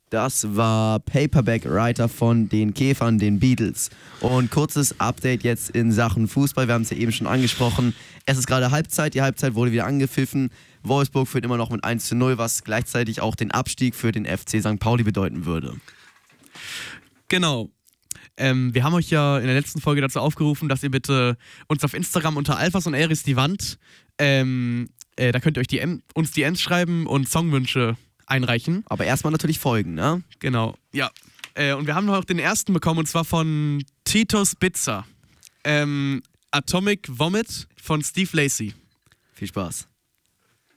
Das war Paperback Writer von den Käfern, den Beatles. Und kurzes Update jetzt in Sachen Fußball. Wir haben es ja eben schon angesprochen. Es ist gerade Halbzeit. Die Halbzeit wurde wieder angepfiffen. Wolfsburg führt immer noch mit 1:0, was gleichzeitig auch den Abstieg für den FC St. Pauli bedeuten würde. Genau. Wir haben euch ja in der letzten Folge dazu aufgerufen, dass ihr bitte uns auf Instagram unter Alphas und Eris die Wand, da könnt ihr euch uns DMs schreiben und Songwünsche einreichen. Aber erstmal natürlich folgen, ne? Genau, ja. Und wir haben noch den ersten bekommen, und zwar von Titus Bitzer. Atomic Vomit von Steve Lacey. Viel Spaß.